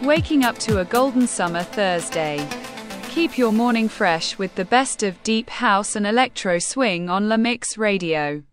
waking up to a golden summer Thursday. Keep your morning fresh with the best of deep house and electro swing on La Mix Radio.